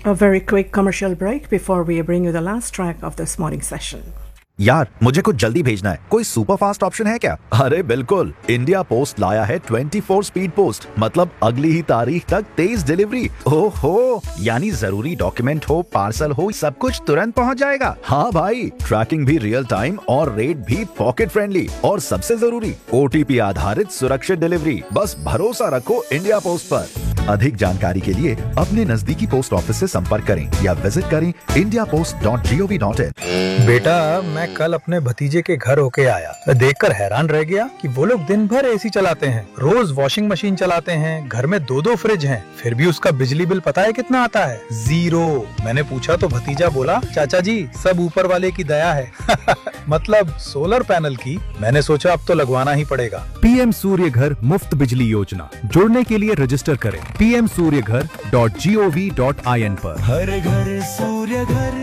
A very quick commercial break before we bring you the last track of this morning session. यार मुझे कुछ जल्दी भेजना है, कोई सुपर फास्ट ऑप्शन है क्या? अरे बिल्कुल, इंडिया पोस्ट लाया है 24 स्पीड पोस्ट, मतलब अगली ही तारीख तक तेज डिलीवरी। ओहो, यानी जरूरी डॉक्यूमेंट हो, पार्सल हो, सब कुछ तुरंत पहुंच जाएगा। हाँ भाई, ट्रैकिंग भी रियल टाइम और रेट भी पॉकेट फ्रेंडली, और सबसे जरूरी OTP आधारित सुरक्षित डिलीवरी। बस भरोसा रखो इंडिया पोस्ट पर। अधिक जानकारी के लिए अपने नजदीकी पोस्ट ऑफिस से संपर्क करें या विजिट करें indiapost.gov.in। बेटा, मैं कल अपने भतीजे के घर होके आया, मैं देखकर हैरान रह गया कि वो लोग दिन भर एसी चलाते हैं, रोज वॉशिंग मशीन चलाते हैं, घर में 2-2 फ्रिज हैं, फिर भी उसका बिजली बिल पता है कितना आता है? 0। मैंने पूछा तो भतीजा बोला, चाचा जी सब ऊपर वाले की दया है। मतलब सोलर पैनल की। मैंने सोचा अब तो लगवाना ही पड़ेगा। पीएम सूर्य घर मुफ्त बिजली योजना, जुड़ने के लिए रजिस्टर करें pmsuryaghar.gov.in पर। हर घर सूर्य घर।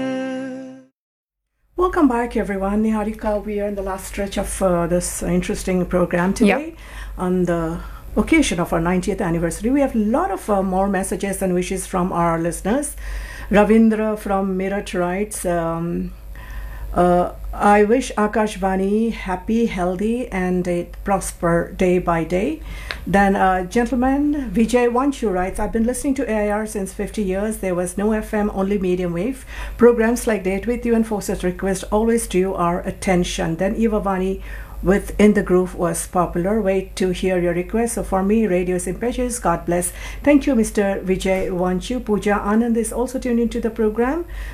Welcome back, everyone. Niharika, we are in the last stretch of this interesting program today. On the occasion of our 90th anniversary, we have a lot of more messages and wishes from our listeners. Ravindra from Meerut writes, I wish Akashvani happy, healthy, and prosper day by day. Then, gentleman Vijay Wanchu writes, I've been listening to AIR since 50 years. There was no FM, only medium wave. Programs like Date With You and Forces Request always drew our attention. Then Ivavani with In the Groove was popular. Wait to hear your request. So for me, radio is impetuous. God bless. Thank you, Mr. Vijay Wanchu. Pooja Anand is also tuned into the program.